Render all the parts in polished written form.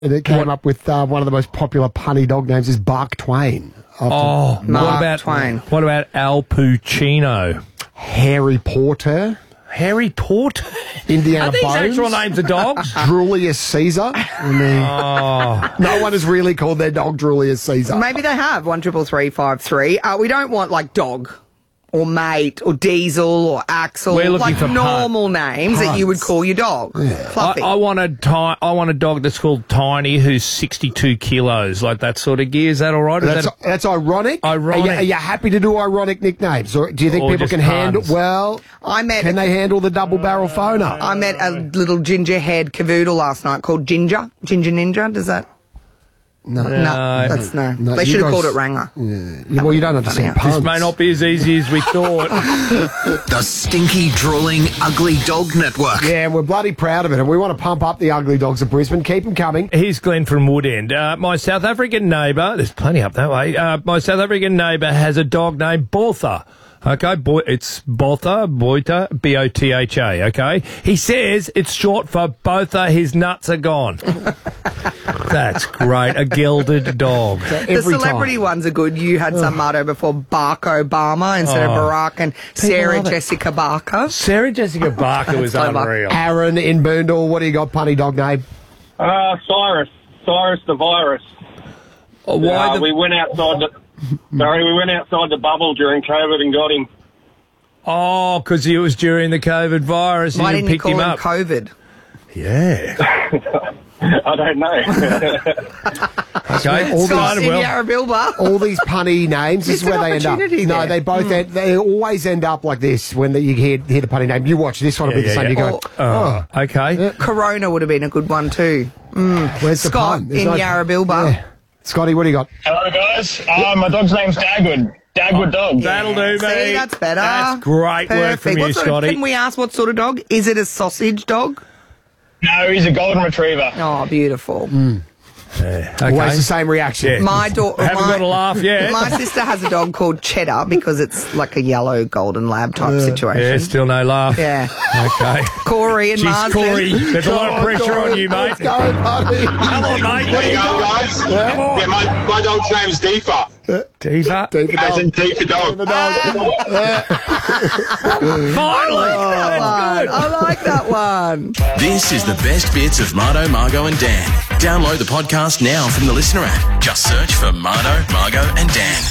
And it came up with one of the most popular punny dog names is Bark Twain. Mark Twain. What about Al Pacino? Harry Porter. Harry Porter? Indiana Are these Bones. actual names of dogs? Julius Caesar. I mean, no one has really called their dog Julius Caesar. Maybe they have. 133353. We don't want like dog or mate or diesel or axle. We're looking like for normal names that you would call your dog. Fluffy. I want a dog that's called Tiny, who's 62 kilos, like that sort of gear. Is that all right? That's ironic. Ironic. Are you happy to do ironic nicknames, or do you think Or people just can handle? puns? Well, can they handle the double barrel phoner? I met a little ginger haired cavoodle last night called Ginger Ninja. Does that? No. That's no. No, They you should have guys- called it Ranger. Yeah. Well, you don't understand puns. This may not be as easy as we thought. The Stinky Drooling Ugly Dog Network. Yeah, we're bloody proud of it, and we want to pump up the ugly dogs of Brisbane. Keep them coming. Here's Glenn from Woodend. My South African neighbour, there's plenty up that way, my South African neighbour has a dog named Botha. Okay, it's Botha, B-O-T-H-A, okay? He says it's short for Botha, his nuts are gone. That's great. A gelded dog. The celebrity ones are good. You had some motto before, Barack Obama instead of Barack, and Sarah love it. Jessica Barker. Sarah Jessica Barker was clever. unreal. Aaron in Boondall, what do you got, punny dog name? Cyrus the virus. Why we went outside the bubble during COVID and got him. Oh, because it was during the COVID virus. Why and didn't you picked call him him up. COVID? Yeah. I don't know. Okay. Scott in Yarrabilba. All these punny names, this is Missed where an they end up. opportunity No, there. they both they always end up like this when you hear the punny name. You watch this one, will be the same. You go, okay. Corona would have been a good one too. Where's the Scott pun? There's in no- Yarrabilba. Yeah. Scotty, what do you got? Hello, guys. My dog's name's Dagwood. Dagwood dog. That'll do, See, mate. that's better. That's great work from you, What sort of- Scotty. Can we ask what sort of dog? Is it a sausage dog? No, he's a golden retriever. Oh, beautiful. Always the same reaction. Yeah. My daughter. Haven't got a laugh yet. My sister has a dog called Cheddar because it's like a yellow golden lab type situation. Yeah, still no laugh. Yeah. Okay. Corey and Jeez, Marsden. Corey, there's a lot of pressure on you, mate. Let's go, buddy. Come on, mate. There you go, guys. Come on. Yeah, my dog's name's Deepa. Diva. As in Deepa dog. Finally. That's good. I like that one. This is the best bits of Marto, Margot and Dan. Download the podcast now from the Listener app. Just search for Marto, Margot and Dan.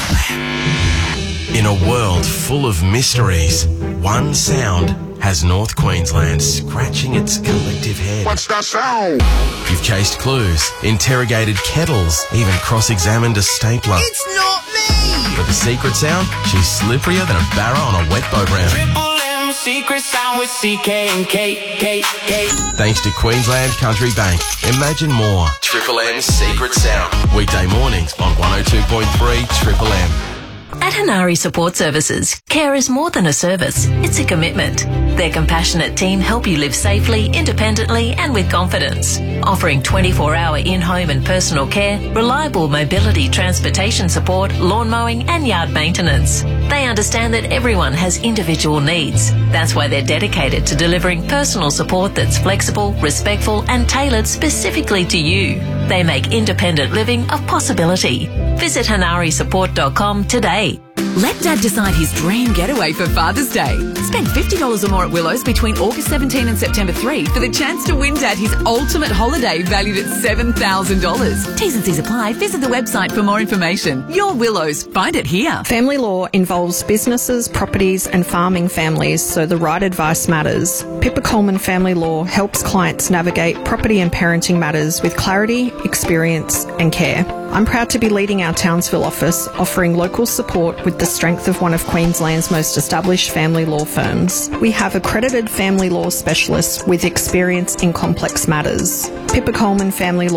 In a world full of mysteries, one sound has North Queensland scratching its collective head. What's that sound? You've chased clues, interrogated kettles, even cross-examined a stapler. It's not me! But the secret sound? She's slipperier than a barra on a wet boat round. Triple M secret sound with CK and K. Thanks to Queensland Country Bank. Imagine more. Triple M's Secret Sound. Weekday mornings on 102.3 Triple M. At Hanari Support Services, care is more than a service, it's a commitment. Their compassionate team help you live safely, independently and with confidence. Offering 24-hour in-home and personal care, reliable mobility transportation support, lawn mowing and yard maintenance. They understand that everyone has individual needs. That's why they're dedicated to delivering personal support that's flexible, respectful and tailored specifically to you. They make independent living a possibility. Visit hanarisupport.com today. Let Dad decide his dream getaway for Father's Day. Spend $50 or more at Willows between August 17 and September 3 for the chance to win Dad his ultimate holiday valued at $7,000. T's and C's apply. Visit the website for more information. Your Willows. Find it here. Family law involves businesses, properties and farming families, so the right advice matters. Pippa Coleman Family Law helps clients navigate property and parenting matters with clarity, experience and care. I'm proud to be leading our Townsville office, offering local support with the strength of one of Queensland's most established family law firms. We have accredited family law specialists with experience in complex matters. Pippa Coleman Family Law,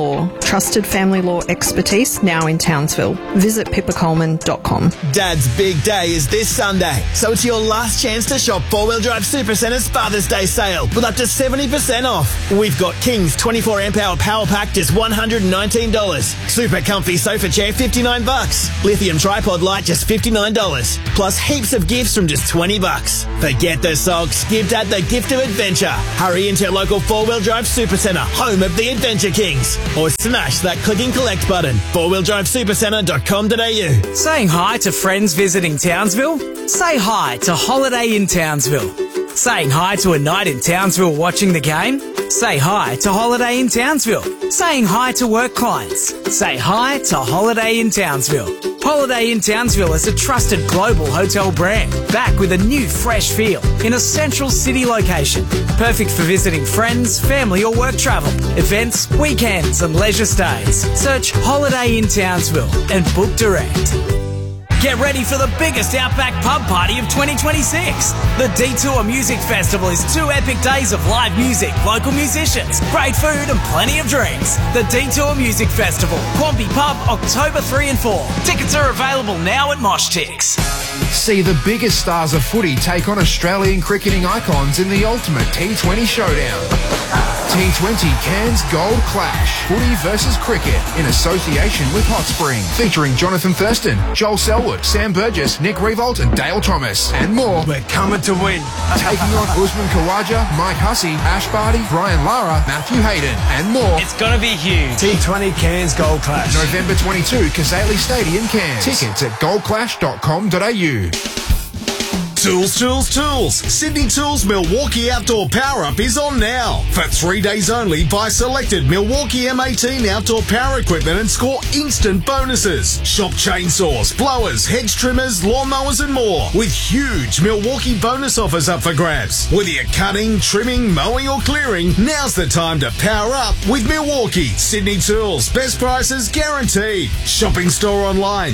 Trusted family law expertise now in Townsville. Visit pippacoleman.com. Dad's big day is this Sunday, so it's your last chance to shop 4-Wheel Drive Super Centre's Father's Day sale with up to 70% off. We've got King's 24 amp hour power pack just $119. Super comfy sofa chair $59. Lithium tripod light just $59. Plus heaps of gifts from just $20. Forget the socks, give Dad the gift of adventure. Hurry into your local 4-Wheel Drive Super Centre, home of the Adventure Kings. Or smash that click and collect button. 4wheeldrivesupercentre.com.au. Saying hi to friends visiting Townsville? Say hi to Holiday in Townsville. Saying hi to a night in Townsville watching the game? Say hi to Holiday in Townsville. Saying hi to work clients? Say hi to Holiday in Townsville. Holiday in Townsville is a trusted global hotel brand, back with a new fresh feel in a central city location. Perfect for visiting friends, family or work travel, events, weekends and leisure stays. Search Holiday in Townsville and book direct. Get ready for the biggest Outback pub party of 2026. The Detour Music Festival is 2 epic days of live music, local musicians, great food and plenty of drinks. The Detour Music Festival, Quamby Pub, October 3 and 4. Tickets are available now at Moshtix. See the biggest stars of footy take on Australian cricketing icons in the ultimate T20 showdown. T20 Cairns Gold Clash. Footy versus cricket in association with Hot Spring. Featuring Jonathan Thurston, Joel Selwood, Sam Burgess, Nick Revolt and Dale Thomas. And more. We're coming to win. Taking on Usman Khawaja, Mike Hussey, Ash Barty, Brian Lara, Matthew Hayden and more. It's going to be huge. T20 Cairns Gold Clash. November 22, Cazaly Stadium, Cairns. Tickets at goldclash.com.au. Tools. Sydney Tools Milwaukee Outdoor Power Up is on now. For 3 days only, buy selected Milwaukee M18 outdoor power equipment and score instant bonuses. Shop chainsaws, blowers, hedge trimmers, lawnmowers and more with huge Milwaukee bonus offers up for grabs. Whether you're cutting, trimming, mowing or clearing, now's the time to power up with Milwaukee. Sydney Tools. Best prices guaranteed. Shopping store online,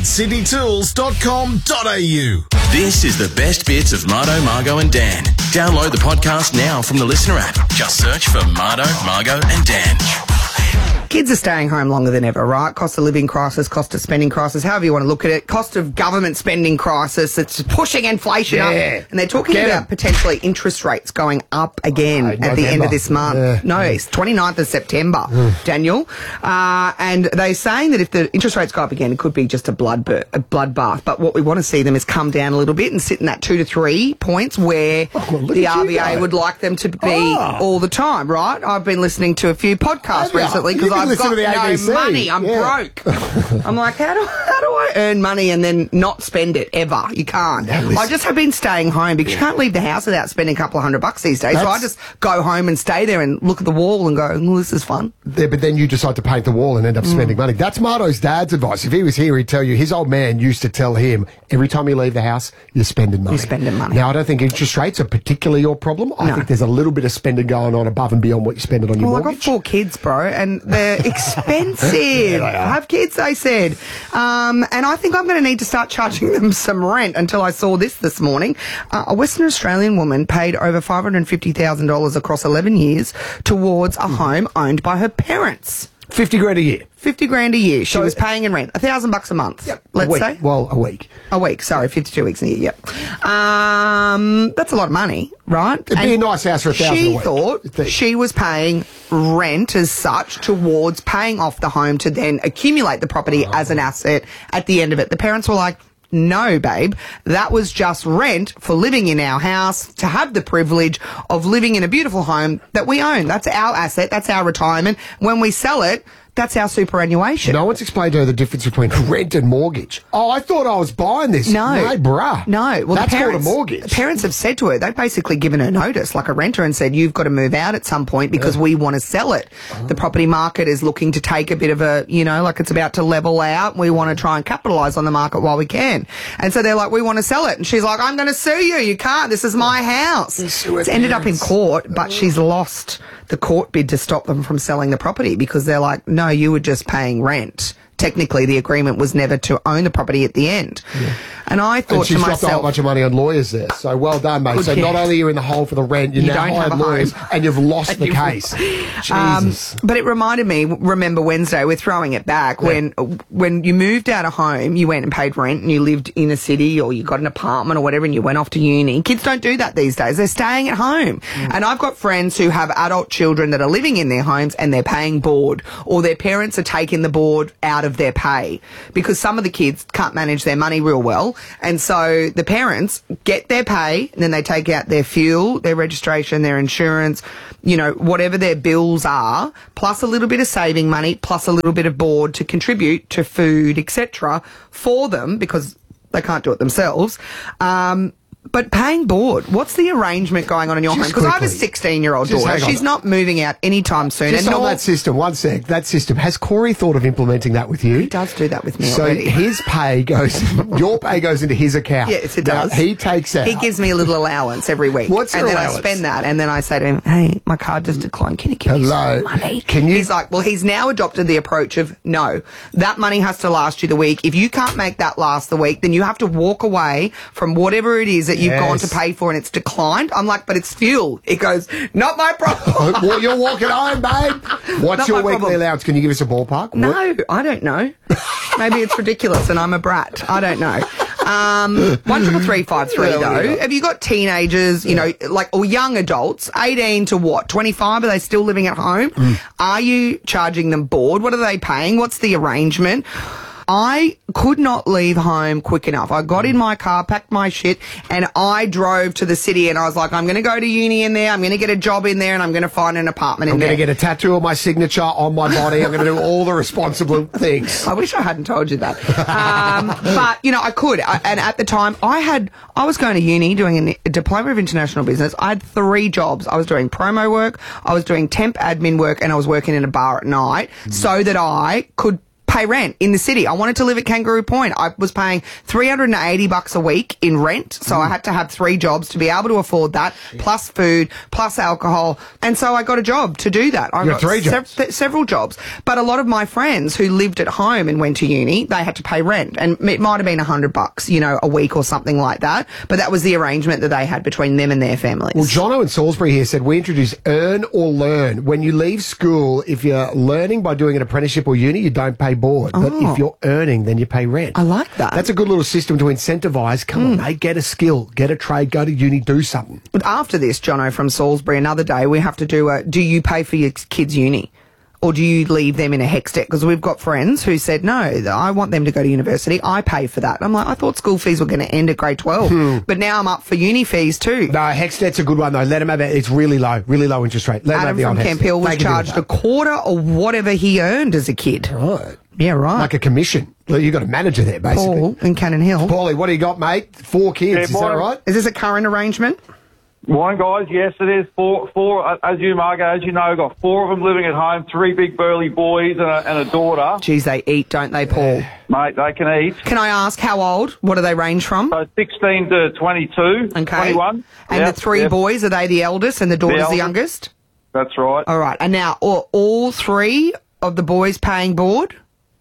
sydneytools.com.au. This is the best bits of Mardo, Margo and Dan. Download the podcast now from the Listener app. Just search for Mardo, Margo and Dan. Kids are staying home longer than ever, right? Cost of living crisis, cost of spending crisis, however you want to look at it. Cost of government spending crisis. It's pushing inflation up. And they're talking about potentially interest rates going up again at the end of this month. No, it's 29th of September, Daniel. And they're saying that if the interest rates go up again, it could be just a bloodbath. But what we want to see them is come down a little bit and sit in that 2 to 3 points where the RBA would like them to be all the time, right? I've been listening to a few podcasts recently because I've got no money. I'm broke. I'm like, how do I earn money and then not spend it ever? You can't. I just have been staying home because you can't leave the house without spending a couple of $100 these days. So I just go home and stay there and look at the wall and go, well, this is fun. Yeah, but then you decide to paint the wall and end up spending money. That's Mardo's dad's advice. If he was here, he'd tell you his old man used to tell him, every time you leave the house, you're spending money. You're spending money. Now, I don't think interest rates are particularly your problem. I think there's a little bit of spending going on above and beyond what you spend on your mortgage. I've got 4 kids, bro, and they're expensive. Have kids, they said. And I think I'm going to need to start charging them some rent until I saw this morning. A Western Australian woman paid over $550,000 across 11 years towards a home owned by her parents. 50 grand a year. 50 grand a year. She was paying in rent. $1,000 a month. Let's say. Well, a week. A week. Sorry, 52 weeks a year. Yep. That's a lot of money, right? It'd be a nice house for $1,000 a week. She thought she was paying rent as such towards paying off the home to then accumulate the property as an asset at the end of it. The parents were like, no, babe, that was just rent for living in our house, to have the privilege of living in a beautiful home that we own. That's our asset. That's our retirement. When we sell it, that's our superannuation. No one's explained to her the difference between rent and mortgage. Oh, I thought I was buying this. No, bruh. No. Well, that's called a mortgage. The parents have said to her, they've basically given her notice, like a renter, and said, you've got to move out at some point because we want to sell it. The property market is looking to take a bit of a, like it's about to level out. We want to try and capitalise on the market while we can. And so they're like, we want to sell it. And she's like, I'm going to sue you. You can't. This is my house. It's ended up in court, but she's lost the court bid to stop them from selling the property because they're like, no, you were just paying rent technically the agreement was never to own the property at the end. And I thought and she's to dropped a whole myself, bunch of money on lawyers there. So well done, mate. So not only are you in the hole for the rent, you now don't have hired a lawyers home. and you've lost the case. Jesus. But it reminded me, remember Wednesday, we're throwing it back, when you moved out of home, you went and paid rent and you lived in a city or you got an apartment or whatever and you went off to uni. Kids don't do that these days. They're staying at home. And I've got friends who have adult children that are living in their homes and they're paying board, or their parents are taking the board out of their pay because some of the kids can't manage their money real well. And so the parents get their pay and then they take out their fuel, their registration, their insurance, you know, whatever their bills are, plus a little bit of saving money, plus a little bit of board to contribute to food, etc., for them because they can't do it themselves. But paying board, what's the arrangement going on in your home? Because I have a 16-year-old daughter. She's not moving out anytime soon. Just on that system, one sec. That system, has Corey thought of implementing that with you? He does do that with me so already. his pay goes, your pay goes into his account. Yes, it Now, does. he takes out. He gives me a little allowance every week. What's your And then allowance? I spend that, and then I say to him, hey, my card just declined. Can you give me some money? Can you? He's like, well, he's now adopted the approach of, no, that money has to last you the week. If you can't make that last the week, then you have to walk away from whatever it is that you've gone to pay for and it's declined. I'm like, but it's fuel. It goes, not my problem. Well, you're walking home, babe. What's Not your my weekly problem. allowance? Can you give us a ballpark? No, I don't know. Maybe it's ridiculous and I'm a brat. I don't know. 13353 though. Have you got teenagers, you know, like, or young adults, 18 to what, 25? Are they still living at home? Are you charging them board? What are they paying? What's the arrangement? I could not leave home quick enough. I got in my car, packed my shit, and I drove to the city and I was like, I'm going to go to uni in there, I'm going to get a job in there, and I'm going to find an apartment in I'm there. going to get a tattoo of my signature on my body. I'm going to do all the responsible things. I wish I hadn't told you that. But, you know, I could. And at the time, I was going to uni doing a diploma of international business. I had 3 jobs. I was doing promo work, I was doing temp admin work, and I was working in a bar at night so that I could pay rent in the city. I wanted to live at Kangaroo Point. I was paying $380 a week in rent, so I had to have 3 jobs to be able to afford that, plus food, plus alcohol. And so I got a job to do that. I You got got 3 jobs? several jobs. But a lot of my friends who lived at home and went to uni, they had to pay rent. And it might have been $100, you know, a week or something like that. But that was the arrangement that they had between them and their families. Well, Jono in Salisbury here said, we introduced earn or learn. When you leave school, if you're learning by doing an apprenticeship or uni, you don't pay board. But if you're earning, then you pay rent. I like that. That's a good little system to incentivise. Come on, mate, get a skill, get a trade, go to uni, do something. But after this, Jono from Salisbury, another day, we have to do you pay for your kids' uni? Or do you leave them in a HECS debt? Because we've got friends who said, no, I want them to go to university. I pay for that. And I'm like, I thought school fees were going to end at grade 12. But now I'm up for uni fees too. No, HECS debt's a good one, though. Let him have it. It's really low interest rate. Let him have Adam the from old Camp HECS. Hill was They can do charged that. a quarter or whatever he earned as a kid. Right. Yeah, right. Like a commission. You've got a manager there, basically. Paul in Cannon Hill. Paulie, what do you got, mate? 4 kids, is that mine- right? Is this a current arrangement? Morning, guys. Yes, it is. Four. As you, Margo, as you know, got 4 of them living at home. 3 big burly boys and a daughter. Geez, they eat, don't they, Paul? Mate, they can eat. Can I ask how old? What do they range from? So 16 to 22, Okay. 21. And Yep, the 3 yep. boys, are they the eldest and the daughter's the eldest. youngest? That's right. All right. And now all 3 of the boys paying board?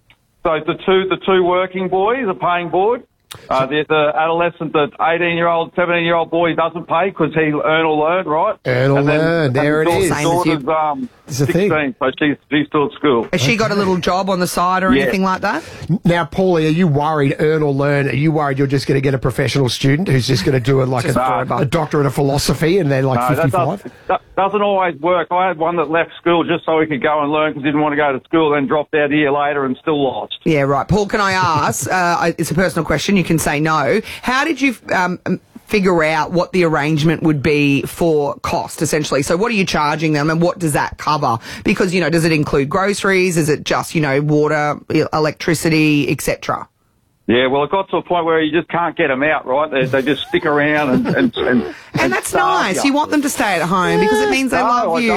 So the two working boys are paying board. The adolescent, the 18-year-old, 17-year-old boy doesn't pay because he'll earn or learn, right? Earn or learn. There it is. Daughter's It's a thing. 16, so she's still at school. Has she got a little job on the side or Yeah. anything like that? Now, Paulie, are you worried, earn or learn, are you worried you're just going to get a professional student who's just going to do a doctorate of philosophy and they're like No, 55? that doesn't always work. I had one that left school just so he could go and learn because he didn't want to go to school, then dropped out a year later and still lost. Yeah, right. Paul, can I ask, it's a personal question, you can say no. How did you figure out what the arrangement would be for cost, essentially? So what are you charging them and what does that cover? Because, you know, does it include groceries? Is it just, you know, water, electricity, etc.? Yeah, well, it got to a point where you just can't get them out, right? They just stick around and that's nice. You want them to stay at home because it means they love you.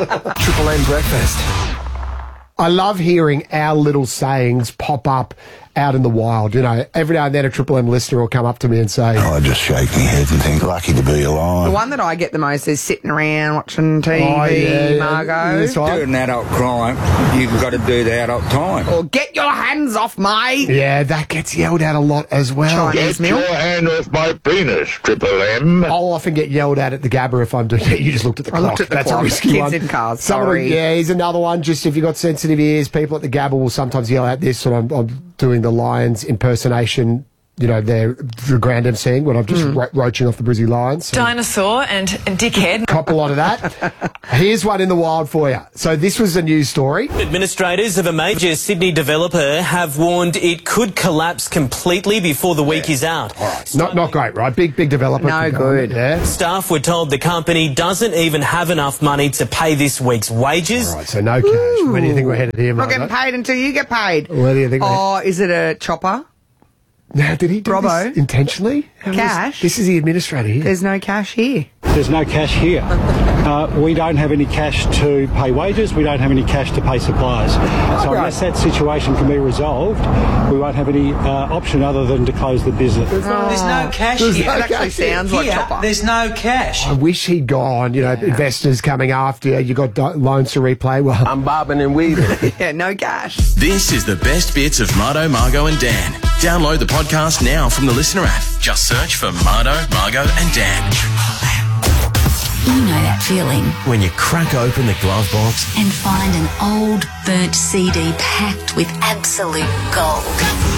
Triple M breakfast. I love hearing our little sayings pop up out in the wild. You know, every now and then a Triple M listener will come up to me and say, I just shake my head and think, lucky to be The alive. one that I get the most is sitting around watching TV, Margot. That's right. Do an adult crime, you've got to do the adult time. Or get your hands off, mate. Yeah, that gets yelled at a lot as well. Chinese Get meal. your hand off my penis, Triple M. I'll often get yelled at the Gabba if I'm doing it. You just looked at the I clock. looked at the That's clock. a risky Kids one. in cars, Someone sorry. yeah, here's another one. Just if you've got sensitive ears, people at the Gabba will sometimes yell at this when I'm doing the Lions impersonation. You know, the grand emceeing when I'm just roaching off the Brizzy Lions. So Dinosaur and dickhead. cop a lot of that. Here's one in the wild for you. So this was a news story. Administrators of a major Sydney developer have warned it could collapse completely before the week is out. Not great, right? Big developer. No good. Yeah. Staff were told the company doesn't even have enough money to pay this week's wages. All right, so no cash. Where do you think we're headed here, Not Margaret? getting paid until you get paid. Where do you think we're Oh, is it a chopper? Now, did he do Robbo? this intentionally? Cash? This is the administrator here. There's no cash here. There's no cash here. We don't have any cash to pay wages. We don't have any cash to pay suppliers. So unless that situation can be resolved, we won't have any option other than to close the business. There's no cash There's here. no It actually cash sounds like Here, chopper. there's no cash. I wish he'd gone. You know, investors coming after you. You got loans to replay. Well, I'm bobbing and weaving. Yeah, no cash. This is the best bits of Mardo, Margot and Dan. Download the podcast now from the Listener app. Just search for Mardo, Margot and Dan. You know that feeling When you crack open the glove box and find an old burnt CD packed with absolute gold.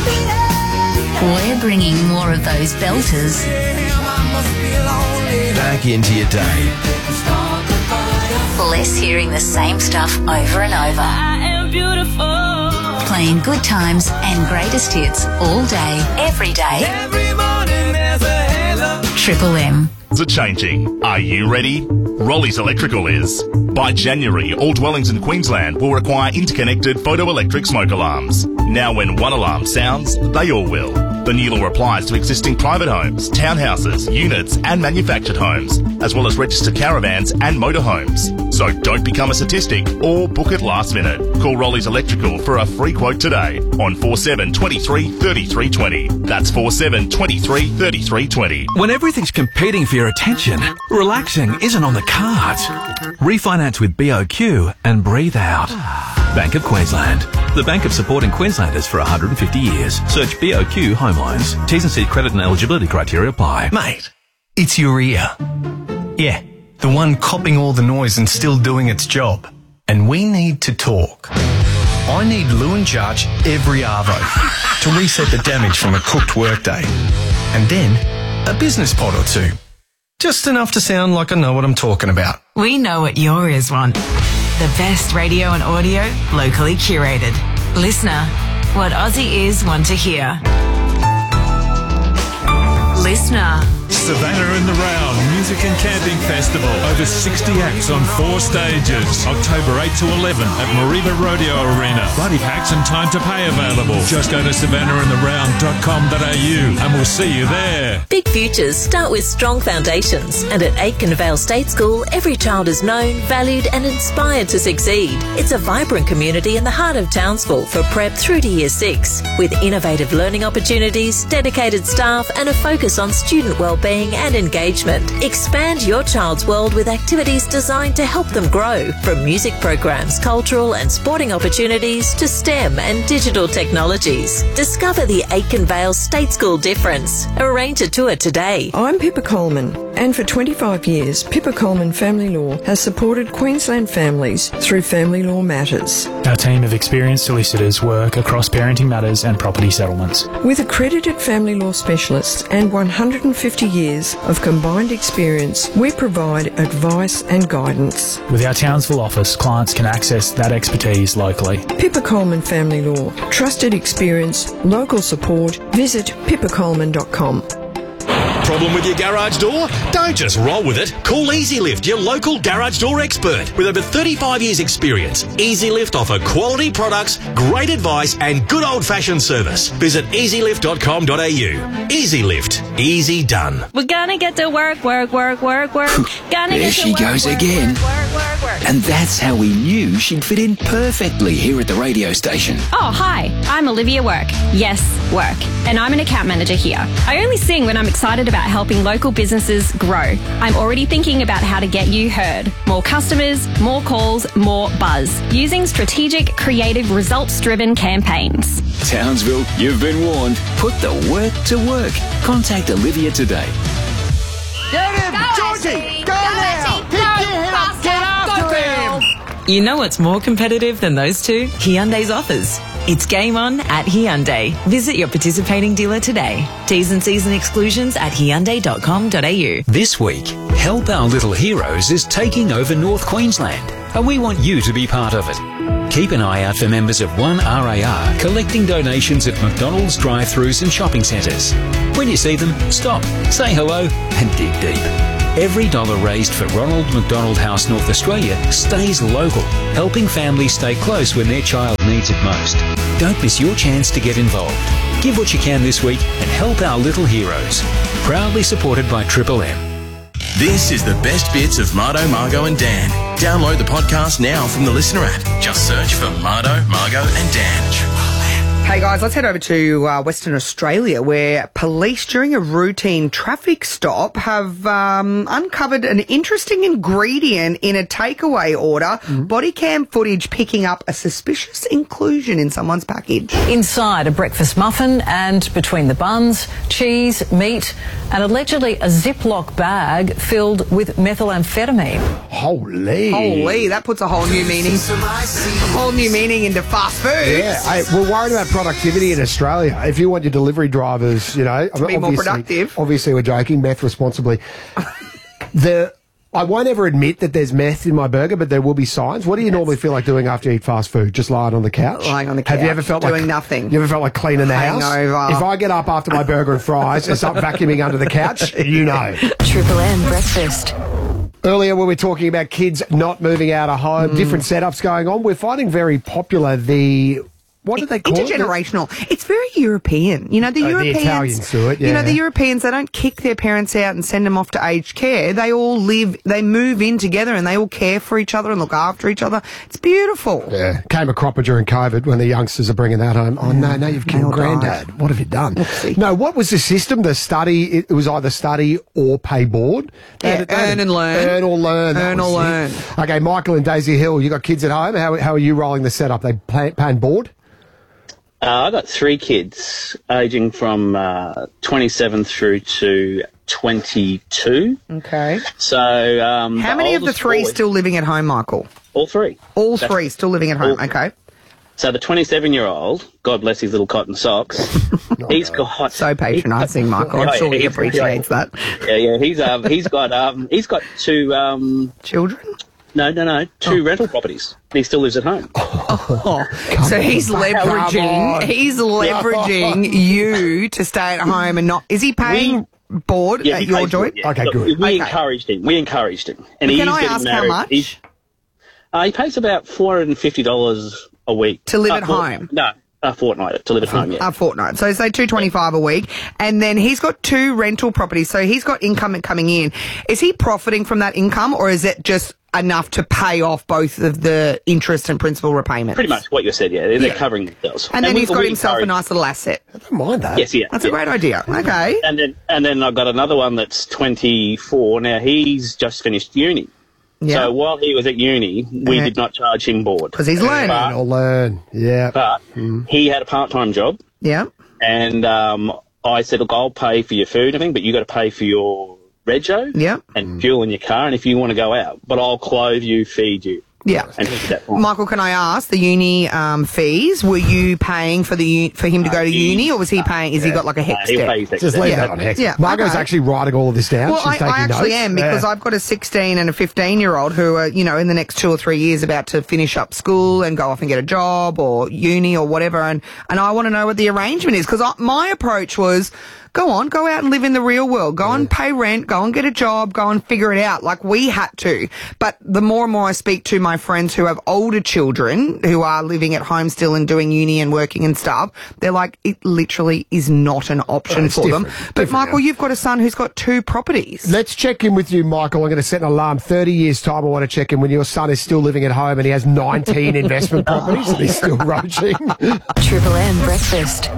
We're bringing more of those belters back into your day. less hearing the same stuff over and over. I am beautiful. Playing good times and greatest hits all day, every day. Every morning there's a halo. Triple M. Are changing. Are you ready? Rollies Electrical is. By January, all dwellings in Queensland will require interconnected photoelectric smoke alarms. Now when one alarm sounds, they all will. The new law applies to existing private homes, townhouses, units and manufactured homes, as well as registered caravans and motorhomes. So don't become a statistic or book it last minute. Call Rollies Electrical for a free quote today on 47 23 33 20. That's 47 23 33 20. When everything's competing for your attention, relaxing isn't on the cards. Refinance with BOQ and breathe out. Bank of Queensland. The bank of supporting Queenslanders for 150 years. Search BOQ Home Loans. T's and C's credit and eligibility criteria apply. Mate, it's your ear. Yeah, the one copping all the noise and still doing its job. And we need to talk. I need Lewin Charge every arvo to reset the damage from a cooked workday. And then a business pod or two. Just enough to sound like I know what I'm talking about. We know what your ears want. The best radio and audio, locally curated. Listener, what Aussie ears want to hear. Listener. Savannah in the Round Music and Camping Festival. Over 60 acts on 4 stages. October 8 to 11 at Mariba Rodeo Arena. Buddy packs and time to pay available. Just go to savannahintheround.com.au and we'll see you there. Big futures start with strong foundations, and at Aitken Vale State School, every child is known, valued and inspired to succeed. It's a vibrant community in the heart of Townsville for prep through to Year 6, with innovative learning opportunities, dedicated staff and a focus on student wellbeing and engagement. Expand your child's world with activities designed to help them grow, from music programs, cultural and sporting opportunities to STEM and digital technologies. Discover the Aitken Vale State School difference. Arrange a tour today. I'm Pippa Coleman, and for 25 years, Pippa Coleman Family Law has supported Queensland families through family law matters. Our team of experienced solicitors work across parenting matters and property settlements. With accredited family law specialists and 150 years of combined experience, we provide advice and guidance. With our Townsville office, clients can access that expertise locally. Pippa Coleman Family Law. Trusted experience, local support. Visit pippacoleman.com. Problem with your garage door? Don't just roll with it. Call EasyLift, your local garage door expert. With over 35 years' experience, EasyLift offer quality products, great advice and good old-fashioned service. Visit easylift.com.au. EasyLift. Easy done. We're gonna get to work. There she goes again. And that's how we knew she'd fit in perfectly here at the radio station. Oh, hi. I'm Olivia Work. Yes, Work. And I'm an account manager here. I only sing when I'm excited about helping local businesses grow. I'm already thinking about how to get you heard. More customers, more calls, more buzz. Using strategic, creative, results-driven campaigns. Townsville, you've been warned. Put the work to work. Contact Olivia today. Get him! Georgie! Go now! Pick your head up! Get after him! You know what's more competitive than those two? Hyundai's offers. It's game on at Hyundai. Visit your participating dealer today. T's and C's and exclusions at Hyundai.com.au. This week, Help Our Little Heroes is taking over North Queensland, and we want you to be part of it. Keep an eye out for members of 1RAR collecting donations at McDonald's drive-thrus and shopping centres. When you see them, stop, say hello and dig deep. Every dollar raised for Ronald McDonald House North Australia stays local, helping families stay close when their child needs it most. Don't miss your chance to get involved. Give what you can this week and help our little heroes. Proudly supported by Triple M. This is the best bits of Mardo, Margo and Dan. Download the podcast now from the Listener app. Just search for Mardo, Margo and Dan. Hey guys, let's head over to Western Australia, where police during a routine traffic stop have uncovered an interesting ingredient in a takeaway order. Body cam footage picking up a suspicious inclusion in someone's package. Inside a breakfast muffin and between the buns, cheese, meat and allegedly a Ziploc bag filled with methamphetamine. Holy, that puts a whole new meaning into fast food. Yeah, hey, we're worried about productivity in Australia. If you want your delivery drivers, you know, to be more productive. Obviously, we're joking. Meth responsibly. I won't ever admit that there's meth in my burger, but there will be signs. What do you normally feel like doing after you eat fast food? Just lying on the couch? Lying on the couch. Have you ever felt doing nothing? You ever felt like cleaning the house? Hangover. If I get up after my burger and fries and start vacuuming under the couch, you know. Triple M breakfast. Earlier, when we were talking about kids not moving out of home, different setups going on, we're finding very popular the... What do they call it? Intergenerational. It's very European. You know, the Europeans... The Italians do it, yeah. You know, the Europeans, they don't kick their parents out and send them off to aged care. They all they move in together and they all care for each other and look after each other. It's beautiful. Yeah. Came a cropper during COVID when the youngsters are bringing that home. Oh, no, you've killed Granddad. What have you done? No, what was the system? The study, it was either study or pay board. Earn and learn. Earn or learn. Earn or learn. Okay, Michael and Daisy Hill, you got kids at home. How are you rolling the setup? They paying board? I've got 3 kids aging from 27 through to 22. Okay. So, how many of the 3 still living at home, Michael? All 3. All 3 still living at home. Okay. So the 27-year-old, God bless his little cotton socks, he's got so patronising, Michael. I'm sure he appreciates that. Yeah. He's got 2 children. No. 2 rental properties. He still lives at home. So he's leveraging. He's leveraging you to stay at home and not. Is he paying board at your joint? Yeah. Okay, good. We encouraged him. And can I ask how much? He pays about $450 a week to live at home. No. A fortnight to live at home, yeah. A fortnight. So say $225 a week. And then he's got 2 rental properties. So he's got income coming in. Is he profiting from that income or is it just enough to pay off both of the interest and principal repayments? Pretty much what you said, yeah. They're covering themselves. And then he's got himself a nice little asset. I don't mind that. Yes, yeah. That's a great idea. Okay. And then I've got another one that's 24. Now, he's just finished uni. Yeah. So while he was at uni, we did not charge him board. Because he's learning. But he had a part-time job. Yeah. And I said, look, I'll pay for your food and everything, but you got to pay for your rego and fuel in your car, and if you want to go out, but I'll clothe you, feed you. Yeah. And he's that fine. Michael, can I ask, the uni fees, were you paying for him to go to uni, or was he paying, he got like a HECS he'll debt? pay his HECS Just debt. leave that on Hex. Yeah, Margot's okay. actually writing all of this down. Well, She's taking I actually notes. am, because I've got a 16 and a 15-year-old who are, you know, in the next 2 or 3 years about to finish up school and go off and get a job or uni or whatever, and I want to know what the arrangement is, because my approach was, go out and live in the real world. Go and pay rent, go and get a job, go and figure it out like we had to. But the more and more I speak to my friends who have older children who are living at home still and doing uni and working and stuff, they're like, it literally is not an option for them. But Michael, you've got a son who's got 2 properties. Let's check in with you, Michael. I'm going to set an alarm. 30 years' time, I want to check in when your son is still living at home and he has 19 investment properties and he's still roaching. Triple M Breakfast.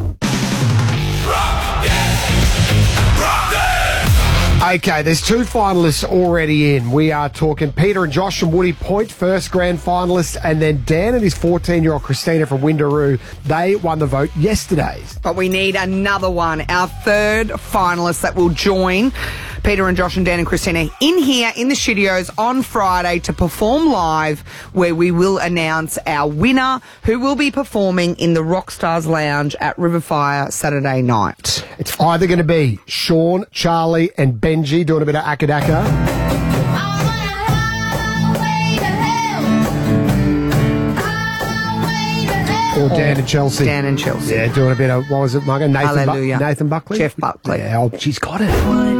Okay, there's 2 finalists already in. We are talking Peter and Josh from Woody Point, first grand finalists, and then Dan and his 14-year-old Christina from Windaroo. They won the vote yesterday. But we need another one, our 3rd finalist that will join Peter and Josh and Dan and Christina in here in the studios on Friday to perform live, where we will announce our winner, who will be performing in the Rockstars Lounge at Riverfire Saturday night. It's either going to be Sean, Charlie and Benji doing a bit of Akadaka, or Dan and Chelsea. Dan and Chelsea. Yeah, doing a bit of, what was it, Margaret? Hallelujah. Nathan Buckley? Jeff Buckley. Yeah, she's got it.